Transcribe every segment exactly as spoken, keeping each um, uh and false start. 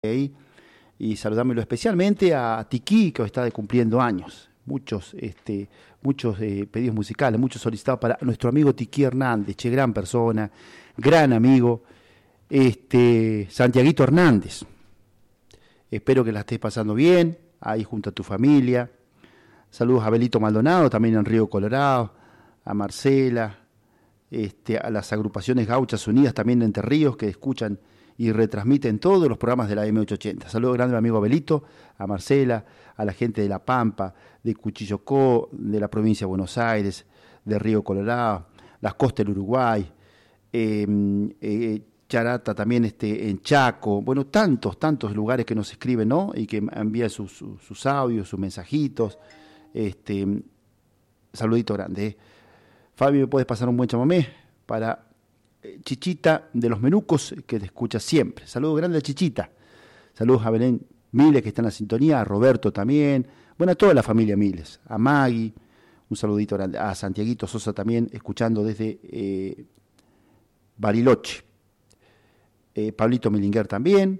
y saludámelo especialmente a Tiki, que hoy está de cumpliendo años. Muchos, este, muchos eh, pedidos musicales, muchos solicitados para nuestro amigo Tiki Hernández, che, gran persona, gran amigo, este, Santiaguito Hernández. Espero que la estés pasando bien, ahí junto a tu familia. Saludos a Belito Maldonado, también en Río Colorado, a Marcela, este, a las agrupaciones Gauchas Unidas, también de Entre Ríos, que escuchan y retransmiten todos los programas de la eme ochocientos ochenta. Saludos grande a mi amigo Abelito, a Marcela, a la gente de La Pampa, de Cuchillocó, de la provincia de Buenos Aires, de Río Colorado, las costas del Uruguay, eh, eh, Charata también este, en Chaco, bueno, tantos, tantos lugares que nos escriben, ¿no? Y que envían sus, sus, sus audios, sus mensajitos. Este, saludito grande. ¿eh? Fabi, ¿me puedes pasar un buen chamamé para Chichita de los Menucos, que te escucha siempre? Saludos grande a Chichita. Saludos a Belén Miles, que está en la sintonía, a Roberto también, bueno, a toda la familia Miles, a Maggie, un saludito grande, a Santiaguito Sosa también, escuchando desde eh, Bariloche, eh, Pablito Milinguer también,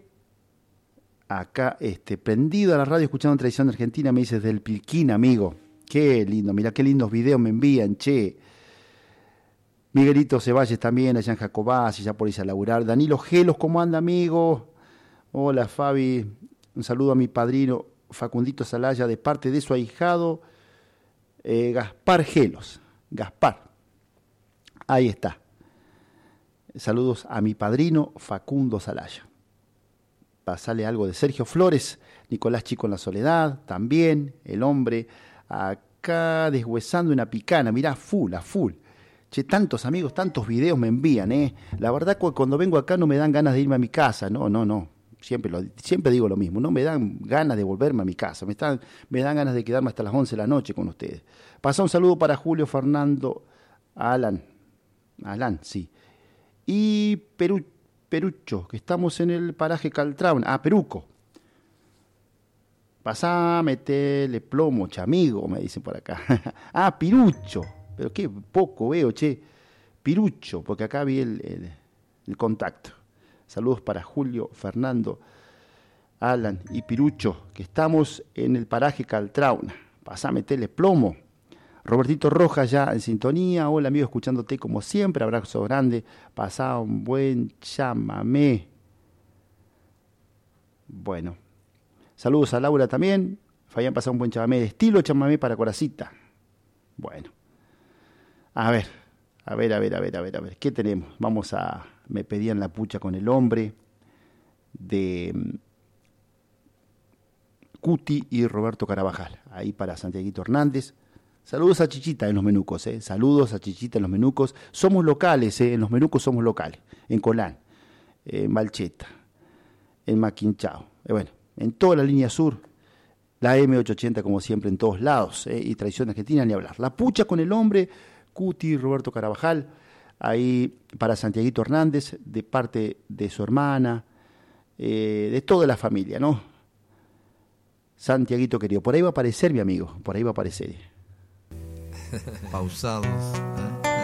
acá este, prendido a la radio, escuchando Tradición de Argentina, me dices del Pilquín, amigo, qué lindo, mira qué lindos videos me envían, che. Miguelito Ceballos también, allá en Jacobás, y ya por irse a laburar. Danilo Gelos, ¿cómo anda, amigo? Hola, Fabi. Un saludo a mi padrino Facundito Salaya, de parte de su ahijado eh, Gaspar Gelos. Gaspar. Ahí está. Saludos a mi padrino Facundo Salaya. Pasale algo de Sergio Flores, Nicolás Chico en la Soledad, también, el hombre acá deshuesando una picana. Mirá, full, a full. Che, tantos amigos, tantos videos me envían, ¿eh? La verdad que cuando vengo acá no me dan ganas de irme a mi casa, no, no, no. Siempre, lo, siempre digo lo mismo, no me dan ganas de volverme a mi casa, me, están, me dan ganas de quedarme hasta las once de la noche con ustedes. Pasa un saludo para Julio Fernando Alan, Alan, sí. Y Peru, Perucho, que estamos en el paraje Caltraun, ah, Peruco. Pasá, metele plomo, chamigo, me dicen por acá. Ah, Pirucho. Pero qué poco veo, che. Pirucho, porque acá vi el, el, el contacto. Saludos para Julio, Fernando, Alan y Pirucho, que estamos en el paraje Caltrauna. Pasá, metele plomo. Robertito Rojas ya en sintonía. Hola, amigo, escuchándote como siempre. Abrazo grande. Pasá un buen chamamé. Bueno. Saludos a Laura también. Fabián, pasá un buen chamamé de estilo chamamé para Coracita. Bueno. A ver, a ver, a ver, a ver, a ver, a ver, ¿qué tenemos? Vamos a, me pedían la pucha con el hombre, de um, Cuti y Roberto Carabajal, ahí para Santiaguito Hernández. Saludos a Chichita en los Menucos, ¿eh? Saludos a Chichita en los Menucos. Somos locales, ¿eh? En los Menucos somos locales, en Colán, en Malcheta, en Maquinchao, eh, bueno, en toda la línea sur. La eme ochocientos ochenta como siempre en todos lados, ¿eh? Y Tradición Argentina ni hablar. La pucha con el hombre, Cuti, Roberto Carabajal, ahí para Santiaguito Hernández, de parte de su hermana, eh, de toda la familia, ¿no? Santiaguito querido, por ahí va a aparecer mi amigo, por ahí va a aparecer. Pausados, ¿eh?